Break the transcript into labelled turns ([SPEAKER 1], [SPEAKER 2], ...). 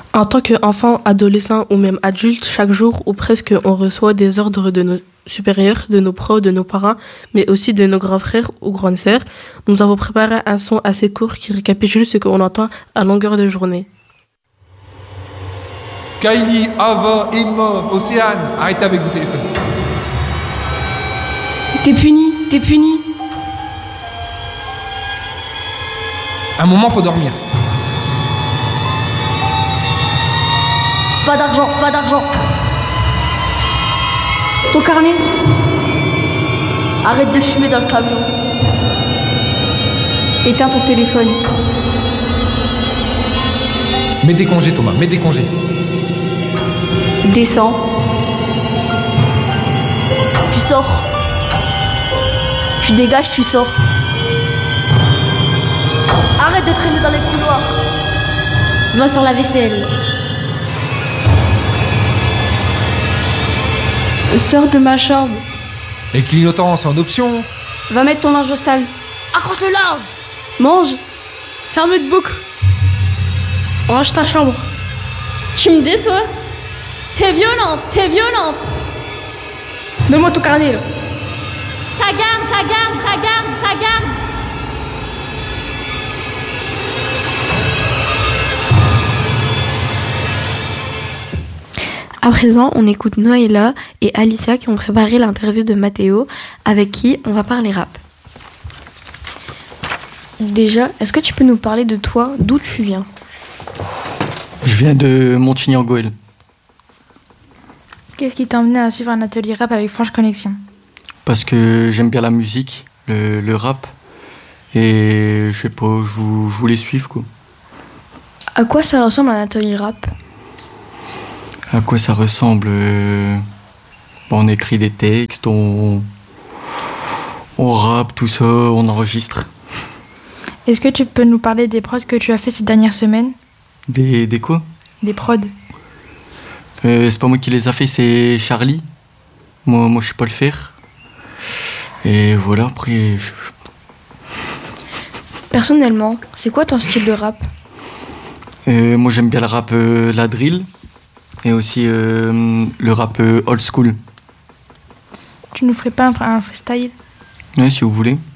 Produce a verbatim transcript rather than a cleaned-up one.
[SPEAKER 1] En tant qu'enfant, adolescent ou même adulte, chaque jour ou presque, on reçoit des ordres de nos supérieurs, de nos profs, de nos parents, mais aussi de nos grands frères ou grandes sœurs. Nous avons préparé un son assez court qui récapitule ce qu'on entend à longueur de journée.
[SPEAKER 2] Kylie, Ava, Emma, Océane, arrêtez avec vos téléphones.
[SPEAKER 3] T'es puni, t'es puni.
[SPEAKER 2] Un moment, faut dormir.
[SPEAKER 3] Pas d'argent, pas d'argent. Ton carnet. Arrête de fumer dans le camion. Éteins ton téléphone.
[SPEAKER 2] Mets des congés, Thomas, mets des congés.
[SPEAKER 3] Descends. Tu sors. Tu dégages, tu sors. Arrête de traîner dans les couloirs. Va faire la vaisselle. Sors de ma chambre.
[SPEAKER 2] Les clignotants, c'est en option.
[SPEAKER 3] Va mettre ton linge au sale. Accroche le linge. Mange. Ferme de boucle. Range ta chambre.
[SPEAKER 4] Tu me déçois. T'es violente, t'es violente.
[SPEAKER 3] Donne-moi ton carnet là.
[SPEAKER 4] Ta garde, ta garde, ta garde, ta garde.
[SPEAKER 5] À présent, on écoute Noëlla et Alicia qui ont préparé l'interview de Mathéo, avec qui on va parler rap. Déjà, est-ce que tu peux nous parler de toi, d'où tu viens ?
[SPEAKER 6] Je viens de Montigny-en-Goële.
[SPEAKER 7] Qu'est-ce qui t'a emmené à suivre un atelier rap avec Franche Connexion ?
[SPEAKER 6] Parce que j'aime bien la musique, le, le rap, et je sais pas, je, vou- je voulais suivre quoi.
[SPEAKER 5] À quoi ça ressemble un atelier rap ?
[SPEAKER 6] À quoi ça ressemble euh, On écrit des textes, on, on rappe, tout ça, on enregistre.
[SPEAKER 7] Est-ce que tu peux nous parler des prods que tu as fait ces dernières semaines ?
[SPEAKER 6] Des, des quoi
[SPEAKER 7] Des prods.
[SPEAKER 6] euh, C'est pas moi qui les a fait, c'est Charlie. Moi, moi je sais pas le faire. Et voilà, après... Je...
[SPEAKER 5] Personnellement, c'est quoi ton style de rap ?
[SPEAKER 6] Euh, moi j'aime bien le rap, euh, la drill. Et aussi euh, le rap euh, old school.
[SPEAKER 7] Tu nous ferais pas un, un freestyle ?
[SPEAKER 6] Ouais, si vous voulez.